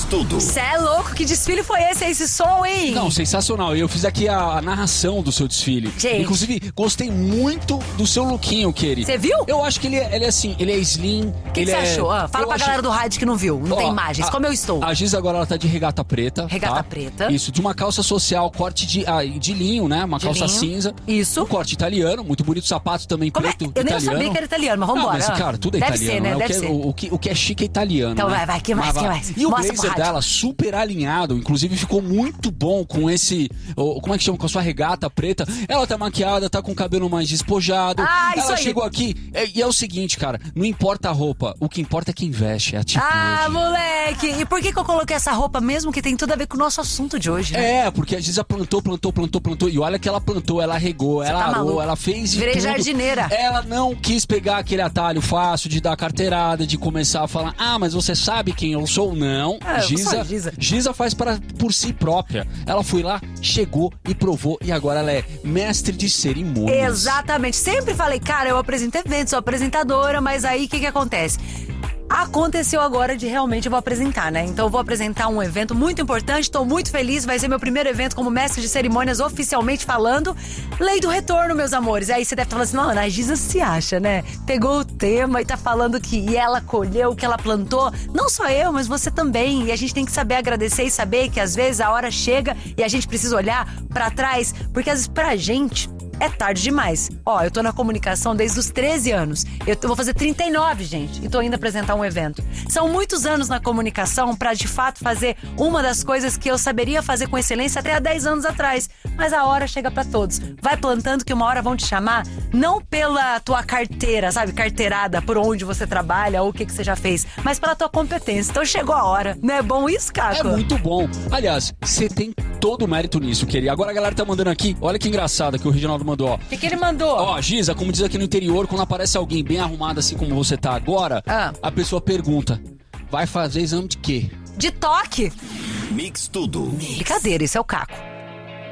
Tudo. Cê é louco, que desfile foi esse som, hein? Não, sensacional. Eu fiz aqui a narração do seu desfile. Gente. Inclusive, gostei muito do seu lookinho, Keri. Você viu? Eu acho que ele é assim, ele é slim. O que você achou? Fala pra galera do rádio que não viu, não tem imagens. Como eu estou? A Giz agora ela tá de regata preta. Regata preta. Isso, de uma calça social, corte de linho, né? Uma calça linho. cinza. Isso. Um corte italiano, muito bonito, sapato também preto, Eu nem italiano. sabia que era italiano, mas vambora. Mas, cara, tudo é deve italiano, ser, né? né? Deve ser. O que é chique é italiano. Então né? vai, que mais, que mais? E o Mostra pro blazer rádio. dela, super alinhado, inclusive ficou muito bom com esse, como é que chama, com a sua regata preta. Ela tá maquiada, tá com o cabelo mais despojado. Isso ela aí. chegou aqui, e é o seguinte, cara, não importa a roupa, o que importa é quem veste, é a atitude. Moleque! E por que eu coloquei essa roupa mesmo que tem tudo a ver com o nosso assunto de hoje, né? É, porque a Giza plantou. E olha que ela plantou, ela regou, ela arou, maluco. ela fez de Virei tudo. jardineira. Ela não quis pegar aquele atalho fácil de dar carteirada, de começar a falar, mas você sabe quem eu sou? Não. Eu sou a Giza. Giza faz por si própria. Ela foi lá, chegou e provou, e agora ela é mestre de cerimônias. Exatamente. Sempre falei, cara, eu apresento eventos, sou apresentadora, mas aí o que acontece? Aconteceu agora de realmente eu vou apresentar, né? Então eu vou apresentar um evento muito importante, tô muito feliz, vai ser meu primeiro evento como mestre de cerimônias oficialmente falando. Lei do retorno, meus amores. Aí você deve estar falando assim, mano, a Giza se acha, né? Pegou o tema e tá falando que ela colheu o que ela plantou. Não só eu, mas você também. E a gente tem que saber agradecer e saber que às vezes a hora chega e a gente precisa olhar pra trás, porque às vezes pra gente é tarde demais. Eu tô na comunicação desde os 13 anos. Eu vou fazer 39, gente, e tô indo apresentar um evento. São muitos anos na comunicação pra, de fato, fazer uma das coisas que eu saberia fazer com excelência até há 10 anos atrás. Mas a hora chega pra todos. Vai plantando que uma hora vão te chamar, não pela tua carteira, sabe? Carteirada, por onde você trabalha ou o que você já fez, mas pela tua competência. Então chegou a hora. Não é bom isso, Caco? É muito bom. Aliás, você tem todo o mérito nisso, querido. Agora a galera tá mandando aqui, olha que engraçado que o Reginaldo mandou, ó. O que ele mandou? Giza, como diz aqui no interior, quando aparece alguém bem arrumado assim como você tá agora, a pessoa pergunta, vai fazer exame de quê? De toque? Mix Tudo. Brincadeira, esse é o Caco.